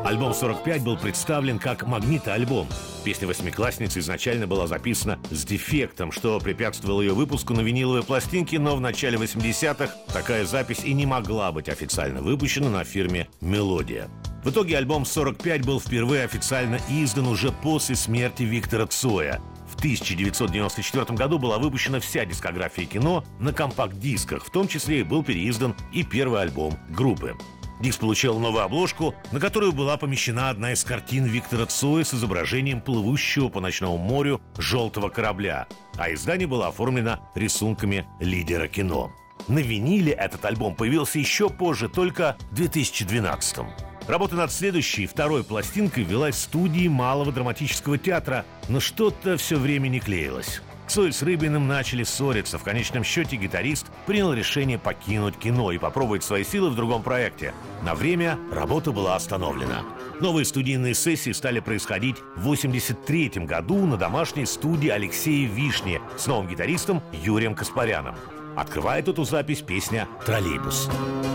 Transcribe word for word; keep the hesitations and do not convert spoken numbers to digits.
Альбом сорок пять был представлен как магнитоальбом. Песня «Восьмиклассница» изначально была записана с дефектом, что препятствовало ее выпуску на виниловой пластинке, но в начале восьмидесятых такая запись и не могла быть официально выпущена на фирме «Мелодия». В итоге альбом сорок пять был впервые официально издан уже после смерти Виктора Цоя. В тысяча девятьсот девяносто четвёртом году была выпущена вся дискография Кино на компакт-дисках, в том числе и был переиздан и первый альбом группы. Диск получил новую обложку, на которую была помещена одна из картин Виктора Цоя с изображением плывущего по ночному морю желтого корабля, а издание было оформлено рисунками лидера Кино. На виниле этот альбом появился еще позже, только в две тысячи двенадцатом. Работа над следующей, второй пластинкой велась в студии Малого драматического театра, но что-то все время не клеилось. Цой с Рыбиным начали ссориться. В конечном счете гитарист принял решение покинуть Кино и попробовать свои силы в другом проекте. На время работа была остановлена. Новые студийные сессии стали происходить в восемьдесят третьем году на домашней студии Алексея Вишни с новым гитаристом Юрием Каспаряном. Открывает эту запись песня «Троллейбус».